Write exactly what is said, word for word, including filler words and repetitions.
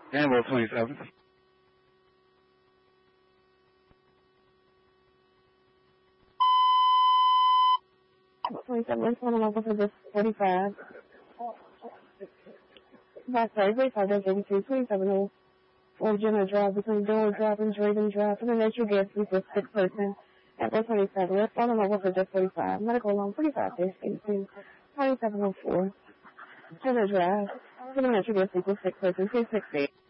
Annabelle twenty-seven. twenty-seven, let's want to level for this forty-five. That's right, forty-five, that's eighty-two, twenty-seven, oh, four, Gemma Drive, between Door Drive and Draven Drive, and then natural gas, we for six person. At four twenty-seven, let's want to level for just forty-five. Medical alone, forty-five, dash eighty-two, twenty-seven oh four. Gemma Drive, and then natural gas, we for six person, two six eight.